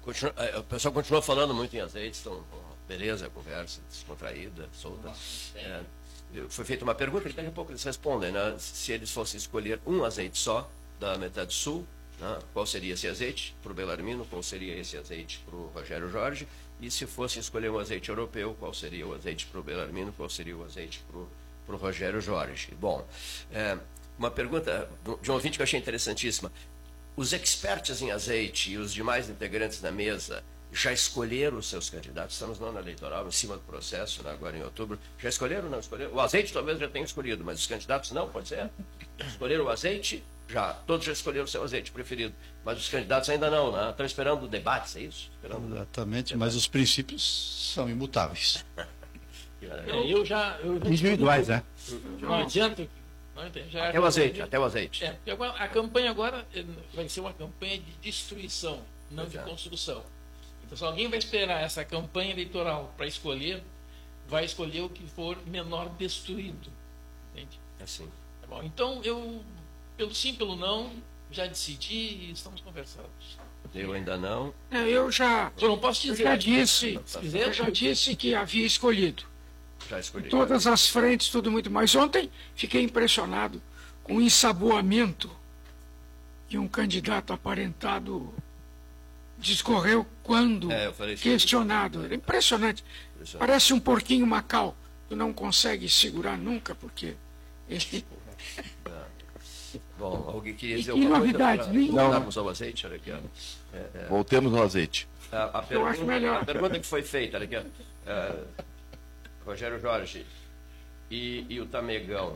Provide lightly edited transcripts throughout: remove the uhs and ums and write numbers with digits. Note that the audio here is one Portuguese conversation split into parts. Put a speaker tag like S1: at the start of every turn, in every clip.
S1: O pessoal continua falando muito em azeite, então, beleza, conversa descontraída, solta. Foi feita uma pergunta que daqui a pouco eles respondem, né? Se eles fossem escolher um azeite só da metade sul, né? Qual seria esse azeite para o Belarmino, qual seria esse azeite para o Rogério Jorge, e se fosse escolher um azeite europeu, qual seria o azeite para o Belarmino, qual seria o azeite para o Rogério Jorge. Bom, uma pergunta de um ouvinte que eu achei interessantíssima. Os experts em azeite e os demais integrantes da mesa já escolheram os seus candidatos? Estamos no ano eleitoral, em cima do processo, né, agora em outubro. Já escolheram ou não escolheram? O azeite talvez já tenha escolhido, mas os candidatos não, pode ser? Escolheram o azeite? Já. Todos já escolheram o seu azeite preferido. Mas os candidatos ainda não, né? Estão esperando debates, é isso?
S2: Exatamente, mas os princípios são imutáveis.
S3: Individuais, né?
S4: Não adianta.
S1: Até o azeite.
S4: Porque agora, a campanha agora vai ser uma campanha de destruição, não de construção. Então, se alguém vai esperar essa campanha eleitoral para escolher, vai escolher o que for menor destruído. Entende?
S1: Assim.
S4: Tá bom, então, eu, pelo sim, pelo não, já decidi e estamos conversados.
S1: Eu ainda não.
S5: Eu
S4: não posso dizer.
S5: Eu já disse que havia escolhido.
S1: Já escolhi.
S5: Todas as frentes, tudo muito mais. Ontem fiquei impressionado com o ensaboamento que um candidato aparentado discorreu quando questionado. Era impressionante. Parece um porquinho Macau. Tu não consegue segurar nunca, porque...
S1: Bom, alguém queria dizer
S5: alguma coisa?
S1: Voltarmos ao azeite? Olha aqui,
S3: Voltemos ao azeite.
S5: Eu acho melhor.
S1: A pergunta que foi feita, olha aqui, Rogério Jorge e o Tamegão.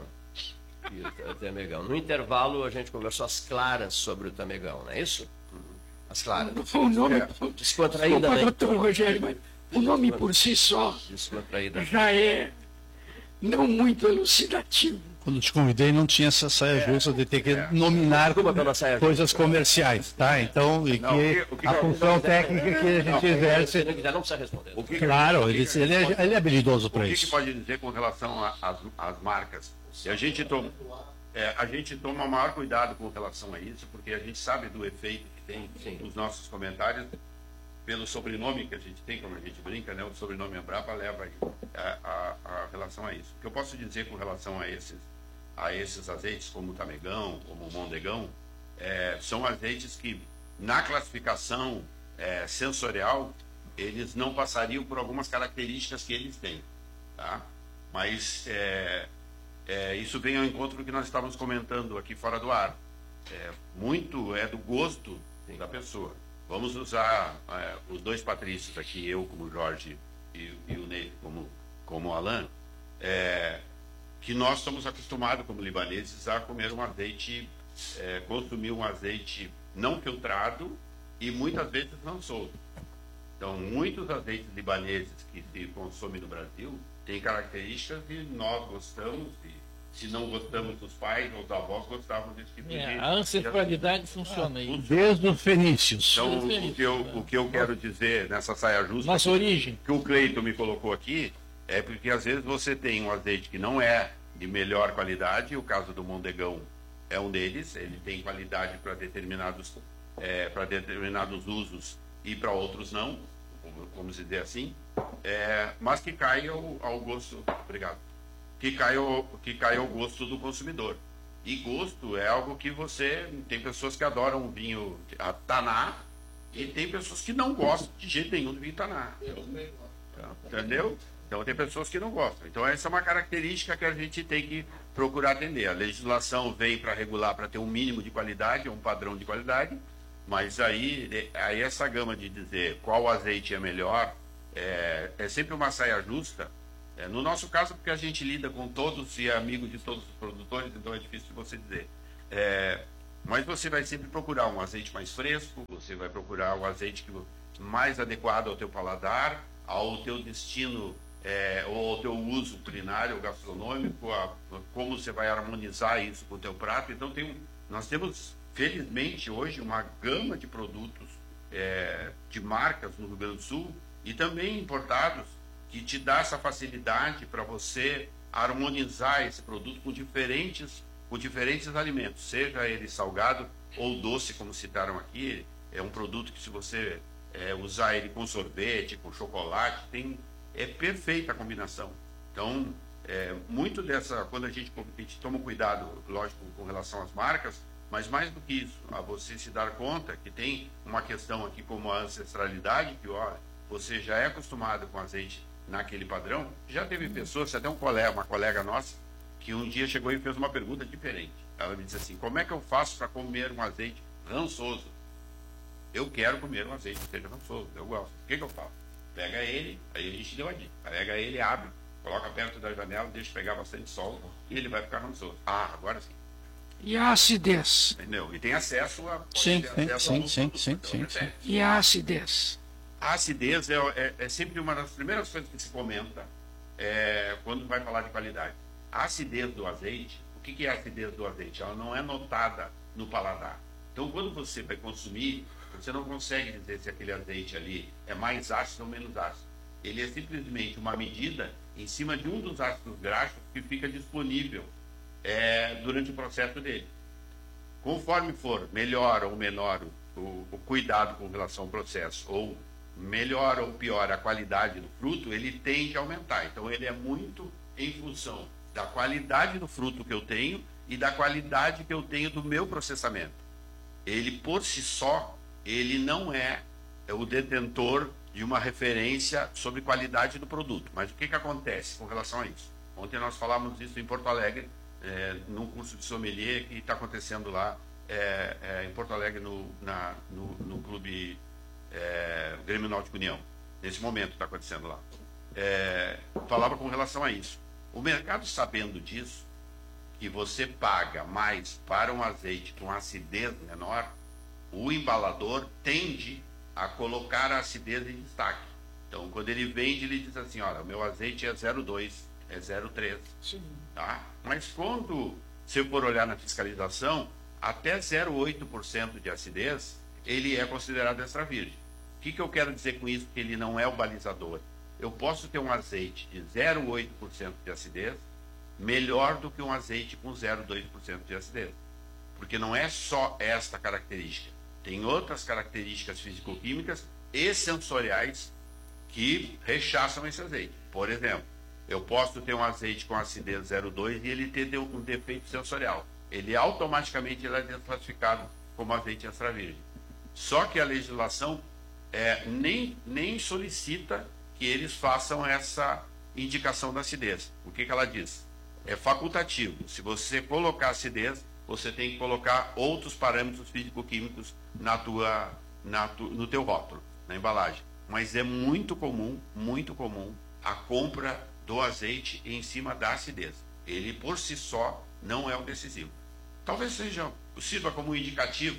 S1: No intervalo, a gente conversou às claras sobre o Tamegão, não é isso? As claras.
S5: O nome...
S1: Descontraída,
S5: né? Doutor Rogério, mas o nome por si só já é não muito elucidativo.
S2: Quando te convidei, não tinha essa saia justa de ter que nominar coisas comerciais, tá? Então, e que a função técnica que a gente exerce...
S1: Não precisa responder.
S2: Claro, ele é habilidoso para isso.
S6: O que pode dizer com relação às marcas? A gente toma o maior cuidado com relação a isso, porque a gente sabe do efeito que tem nos nossos comentários, pelo sobrenome que a gente tem, como a gente brinca, né? O sobrenome Embrapa leva a relação a isso. O que eu posso dizer com relação a esses azeites, como o Tamegão, como o Mondegão, são azeites que, na classificação sensorial, eles não passariam por algumas características que eles têm, tá? Mas isso vem ao encontro do que nós estávamos comentando aqui fora do ar. Muito é do gosto da pessoa. Vamos usar os dois Patrícios aqui, eu como Jorge e o Ney como Alain, que nós estamos acostumados como libaneses a comer um azeite, consumir um azeite não filtrado e muitas vezes não solto. Então, muitos azeites libaneses que se consomem no Brasil têm características que nós gostamos e se não gostamos dos pais ou dos avós, gostavam desse tipo de...
S4: A ancestralidade funciona aí.
S2: Desde os fenícios.
S6: Então, o que eu quero dizer nessa saia justa...
S4: Nossa origem.
S6: Que o Cleiton me colocou aqui, é porque às vezes você tem um azeite que não é de melhor qualidade, o caso do Mondegão é um deles, ele tem qualidade para determinados usos e para outros não, vamos dizer assim, mas que cai ao gosto... Obrigado. Que cai ao gosto do consumidor. E gosto é algo que tem pessoas que adoram vinho Taná e tem pessoas que não gostam de jeito nenhum do vinho Taná. Entendeu? Então tem pessoas que não gostam. Então essa é uma característica que a gente tem que procurar atender. A legislação vem para regular, para ter um mínimo de qualidade, um padrão de qualidade, mas aí essa gama de dizer qual azeite é melhor é sempre uma saia justa. No nosso caso, porque a gente lida com todos e é amigo de todos os produtores, então é difícil você dizer. Mas você vai sempre procurar um azeite mais fresco, você vai procurar um azeite mais adequado ao teu paladar, ao teu destino, ou ao teu uso culinário ou gastronômico, como você vai harmonizar isso com o teu prato. Então nós temos, felizmente, hoje uma gama de produtos, de marcas no Rio Grande do Sul e também importados, que te dá essa facilidade para você harmonizar esse produto com diferentes alimentos, seja ele salgado ou doce, como citaram aqui. É um produto que, se você usar ele com sorvete, com chocolate, é perfeita a combinação. Então, muito dessa, quando a gente toma cuidado, lógico, com relação às marcas, mas mais do que isso, a você se dar conta que tem uma questão aqui como a ancestralidade, que você já é acostumado com azeite naquele padrão. Já teve pessoas, até uma colega nossa, que um dia chegou e fez uma pergunta diferente. Ela me disse assim: como é que eu faço para comer um azeite rançoso? Eu quero comer um azeite que seja rançoso, eu gosto. O que eu faço? Pega ele, aí a gente deu a dica. Pega ele, abre, coloca perto da janela, deixa pegar bastante sol e ele vai ficar rançoso. Agora sim.
S5: E a acidez?
S6: Entendeu? E tem acesso a...
S2: Sim. E
S5: a acidez?
S6: A acidez é sempre uma das primeiras coisas que se comenta quando vai falar de qualidade. A acidez do azeite, o que é a acidez do azeite? Ela não é notada no paladar. Então, quando você vai consumir, você não consegue dizer se aquele azeite ali é mais ácido ou menos ácido. Ele é simplesmente uma medida em cima de um dos ácidos graxos que fica disponível durante o processo dele. Conforme for melhor ou menor o cuidado com relação ao processo, ou melhor ou pior a qualidade do fruto, ele tende a aumentar. Então, ele é muito em função da qualidade do fruto que eu tenho e da qualidade que eu tenho do meu processamento. Ele, por si só, ele não é o detentor de uma referência sobre qualidade do produto. Mas o que acontece com relação a isso? Ontem nós falamos isso em Porto Alegre, num curso de sommelier que está acontecendo lá em Porto Alegre, no clube Grêmio Náutico União. Nesse momento está acontecendo lá. Falava com relação a isso. O mercado, sabendo disso, que você paga mais para um azeite com acidez menor, o embalador tende a colocar a acidez em destaque. Então, quando ele vende, ele diz assim: olha, o meu azeite é 0,2, é 0,3. Tá? Mas quando você for olhar na fiscalização, até 0,8% de acidez, ele é considerado extra virgem. O que eu quero dizer com isso? Que ele não é o balizador. Eu posso ter um azeite de 0,8% de acidez melhor do que um azeite com 0,2% de acidez. Porque não é só esta característica. Tem outras características físico-químicas e sensoriais que rechaçam esse azeite. Por exemplo, eu posso ter um azeite com acidez 0,2 e ele ter um defeito sensorial. Ele automaticamente é desclassificado como azeite extra virgem. Só que a legislação nem solicita que eles façam essa indicação da acidez. O que ela diz? É facultativo. Se você colocar acidez, você tem que colocar outros parâmetros físico-químicos no teu rótulo, na embalagem. Mas é muito comum a compra do azeite em cima da acidez. Ele, por si só, não é o decisivo. Talvez sirva como um indicativo,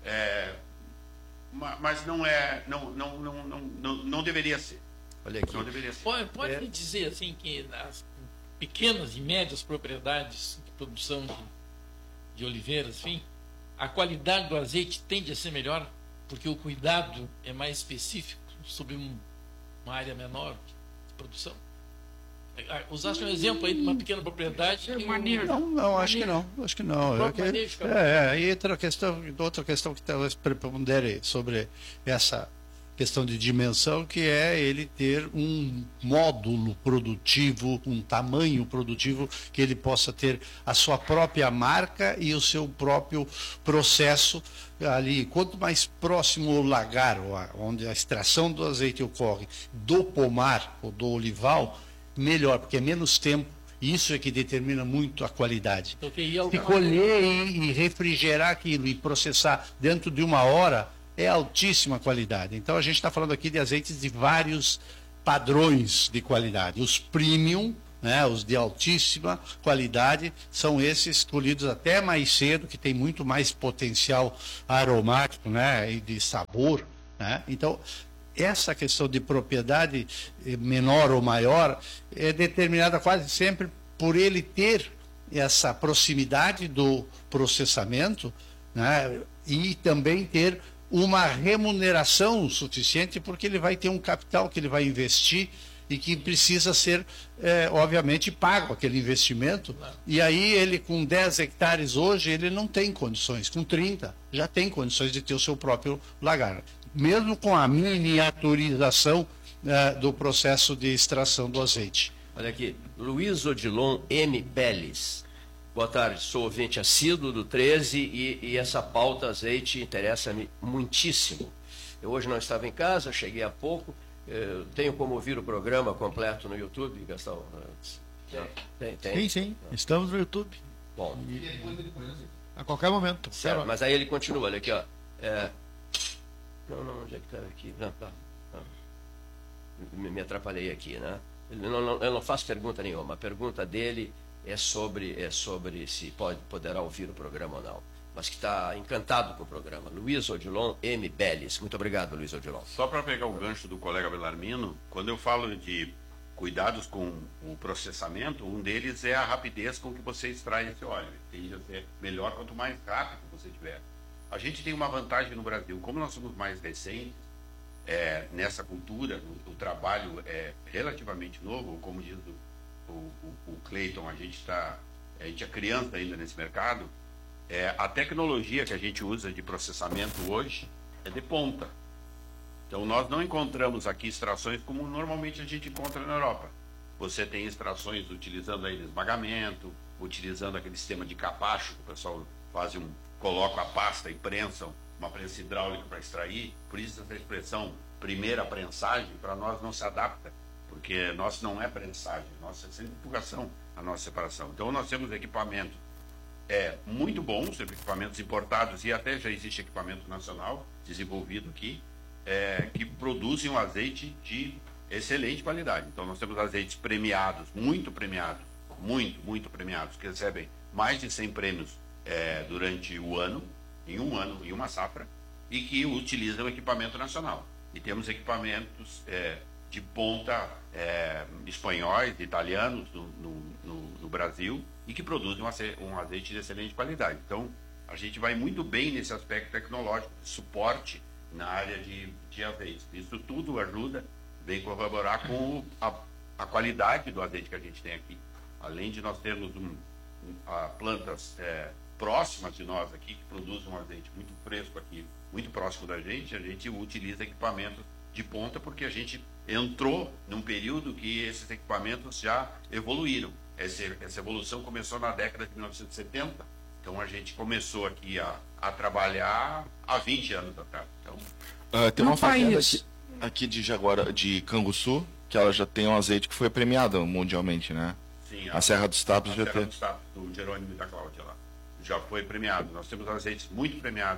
S6: mas não deveria ser.
S1: Olha aqui.
S6: Não deveria ser.
S4: Pode dizer assim que nas pequenas e médias propriedades de produção de oliveiras, enfim, a qualidade do azeite tende a ser melhor porque o cuidado é mais específico sobre uma área menor de produção? Usaste um exemplo aí de uma pequena propriedade.
S2: Não, acho que não. Acho que não. E outra questão que talvez prepondere sobre essa questão de dimensão, que é ele ter um módulo produtivo, um tamanho produtivo, que ele possa ter a sua própria marca e o seu próprio processo ali. Quanto mais próximo o lagar, onde a extração do azeite ocorre, do pomar ou do olival, melhor, porque é menos tempo. Isso é que determina muito a qualidade. Se colher e refrigerar aquilo e processar dentro de 1 hora, é altíssima qualidade. Então a gente está falando aqui de azeites de vários padrões de qualidade. Os premium, né, os de altíssima qualidade, são esses colhidos até mais cedo, que tem muito mais potencial aromático, né, e de sabor, né? Então essa questão de propriedade menor ou maior é determinada quase sempre por ele ter essa proximidade do processamento, né, e também ter uma remuneração suficiente, porque ele vai ter um capital que ele vai investir e que precisa ser, obviamente, pago aquele investimento. E aí ele, com 10 hectares hoje, ele não tem condições. Com 30, já tem condições de ter o seu próprio lagar. mesmo com a miniaturização do processo de extração do azeite.
S1: Olha aqui, Luiz Odilon M. Beles. Boa tarde, sou ouvinte assíduo do 13 e essa pauta azeite interessa-me muitíssimo. Eu hoje não estava em casa, cheguei há pouco, tenho como ouvir o programa completo no YouTube, Gastão? Tem.
S3: Sim, estamos no YouTube.
S1: Bom.
S3: A qualquer momento.
S1: Certo, mas aí ele continua, olha aqui, ó. Não, onde é que está aqui? Não. Me atrapalhei aqui, né? Ele não faz pergunta nenhuma. A pergunta dele é sobre se poderá ouvir o programa ou não. Mas que está encantado com o programa. Luiz Odilon M. Beles. Muito obrigado, Luiz Odilon.
S6: Só para pegar o gancho do colega Belarmino, quando eu falo de cuidados com o processamento, um deles é a rapidez com que você extrai esse óleo. Tende a ser melhor quanto mais rápido você tiver. A gente tem uma vantagem no Brasil. Como nós somos mais recentes, nessa cultura, o trabalho é relativamente novo, como diz o Cleiton, a gente é criança ainda nesse mercado, a tecnologia que a gente usa de processamento hoje é de ponta. Então nós não encontramos aqui extrações como normalmente a gente encontra na Europa. Você tem extrações utilizando aí esmagamento, utilizando aquele sistema de capacho, que o pessoal coloca a pasta e prensam, uma prensa hidráulica para extrair. Por isso essa expressão primeira prensagem para nós não se adapta, porque nós não é prensagem, nossa é centrifugação a nossa separação. Então nós temos equipamentos muito bons, equipamentos importados, e até já existe equipamento nacional desenvolvido aqui, que produzem um azeite de excelente qualidade. Então nós temos azeites premiados, muito premiados, muito premiados, que recebem mais de 100 prêmios durante o ano, em uma safra, e que utilizam equipamento nacional. E temos equipamentos de ponta espanhóis, italianos no Brasil, e que produzem um azeite de excelente qualidade. Então, a gente vai muito bem nesse aspecto tecnológico, de suporte na área de azeites. Isso tudo ajuda, vem corroborar com a qualidade do azeite que a gente tem aqui. Além de nós termos plantas próximas de nós aqui, que produzem um azeite muito fresco aqui, muito próximo da gente, a gente utiliza equipamentos de ponta, porque a gente entrou num período que esses equipamentos já evoluíram. Essa evolução começou na década de 1970, então a gente começou aqui a trabalhar há 20 anos atrás. Então,
S3: tem uma fazenda aqui de Canguçu, que ela já tem um azeite que foi premiado mundialmente, né?
S6: Sim,
S3: a Serra dos Tapos já
S6: tem. A Serra dos Tapos, do Jerônimo e da Cláudia lá, já foi premiado. Nós temos azeites muito premiados.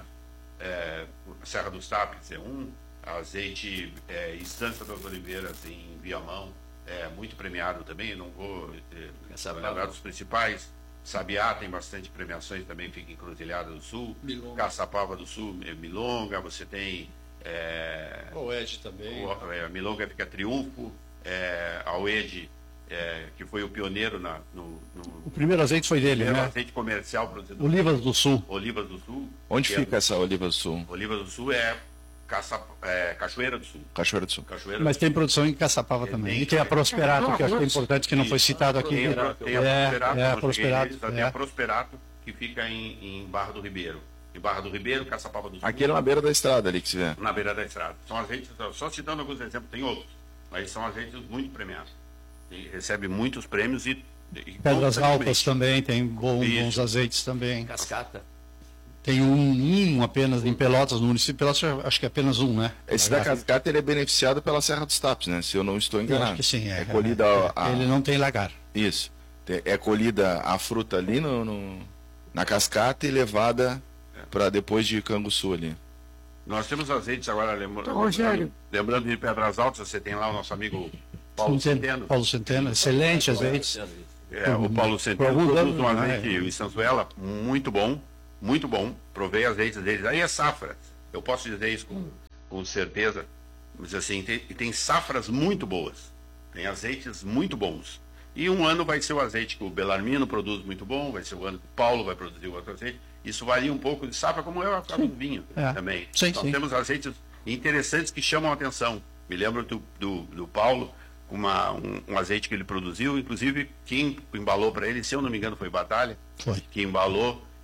S6: A Serra dos Tapos é azeite Estância das Oliveiras em Viamão, muito premiado também. Eu não vou lembrar dos principais. Sabiá tem bastante premiações também, fica em Encruzilhada do Sul. Milonga. Caçapava do Sul, Milonga. Você tem
S2: o Oede também.
S6: A Milonga fica Triunfo. A Oede, que foi o pioneiro
S2: o primeiro azeite foi dele, né?
S6: Azeite comercial produzido.
S2: Olivas do Sul.
S6: Olivas do Sul.
S3: Onde fica essa Olivas do Sul?
S6: Olivas do Sul Cachoeira do Sul.
S3: Cachoeira do Sul.
S2: Mas tem produção em Caçapava também. E tem a Prosperato, que eu acho que é importante, que não foi citado aqui.
S6: Tem a
S2: Prosperato.
S6: Tem a Prosperato, que fica em Barra do Ribeiro. Em Barra do Ribeiro, Caçapava do Sul.
S3: Aqui na beira da estrada ali que se vê.
S6: Na beira da estrada. São azeites, só citando alguns exemplos, tem outros, mas são azeites muito premiados. Recebe muitos prêmios e
S2: Pedras Altas também, tem bons azeites também.
S1: Cascata.
S2: Tem um apenas em Pelotas, no município de Pelotas, acho que é apenas um, né?
S3: Esse da Cascata ele é beneficiado pela Serra dos Tapos, né? Se eu não estou enganado.
S2: Eu acho que sim,
S3: é colhida
S2: ele não tem lagar.
S3: Isso. É colhida a fruta ali na cascata e levada para depois de Canguçu ali.
S6: Nós temos azeites agora, lembrando de Pedras Altas, você tem lá o nosso amigo Paulo Centeno.
S2: Paulo Centeno, excelente azeite.
S6: O Paulo Centeno produz um azeite em Sanzuela muito bom. Muito bom, provei azeites deles. Aí é safra, eu posso dizer isso com certeza, mas assim, tem safras muito boas, tem azeites muito bons. E um ano vai ser o azeite que o Belarmino produz muito bom, vai ser o ano que o Paulo vai produzir outro azeite. Isso varia um pouco de safra, como é o do vinho também. Nós temos azeites interessantes que chamam a atenção. Me lembro do Paulo, um azeite que ele produziu, inclusive quem embalou para ele, se eu não me engano foi Batalha, que embalou.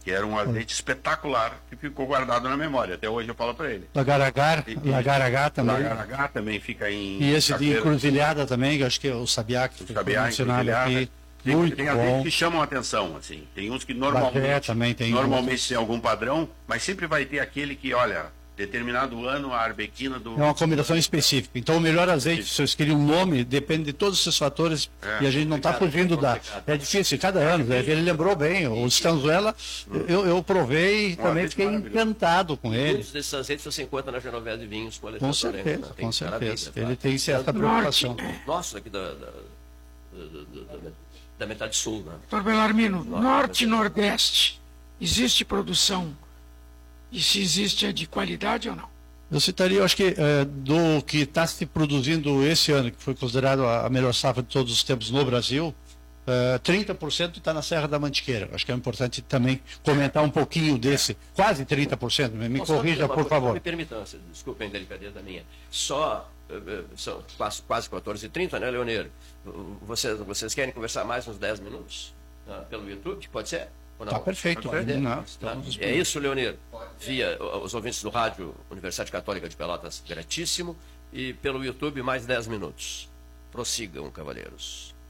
S6: que era um azeite espetacular, que ficou guardado na memória. Até hoje eu falo para ele.
S2: Lagar-H também.
S6: Lagar-H também fica em...
S2: E esse de encruzilhada também, que acho que é o Sabiá que foi mencionado aqui.
S6: Tem azeites que chamam a atenção, assim. Tem uns que normalmente tem algum padrão, mas sempre vai ter aquele que, olha, determinado ano a arbequina do...
S2: É uma combinação específica. Então o melhor azeite, se vocês queriam um nome, depende de todos esses fatores e a gente não está fugindo da... É difícil, cada ano. Ele lembrou bem, o Stanzuela, eu provei e também fiquei encantado com ele.
S1: Muitos desses azeites você encontra na Genovese de Vinhos.
S2: Com certeza, com certeza. Ele tem certa preocupação.
S1: Nossa, aqui da metade sul, né?
S5: Doutor Bellarmino, norte e nordeste, existe produção? E se existe, é de qualidade ou não?
S2: Eu citaria, eu acho que do que está se produzindo esse ano, que foi considerado a melhor safra de todos os tempos no Brasil, 30% está na Serra da Mantiqueira. Acho que é importante também comentar um pouquinho desse, quase 30%. Me corrija, por favor.
S1: Me permitam, desculpem a delicadeza minha. Só são quase 14h30, né, Leonir? Vocês querem conversar mais uns 10 minutos pelo YouTube? Pode ser?
S2: Está perfeito.
S1: É isso, Leonir? Via os ouvintes do rádio Universidade Católica de Pelotas, gratíssimo. E pelo YouTube, mais 10 minutos. Prossigam, cavalheiros.